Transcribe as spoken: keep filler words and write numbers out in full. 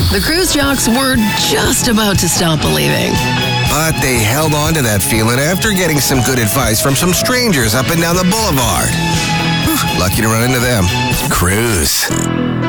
The cruise jocks were just about to stop believing. But they held on to that feeling after getting some good advice from some strangers up and down the boulevard. Whew, lucky to run into them. Cruise.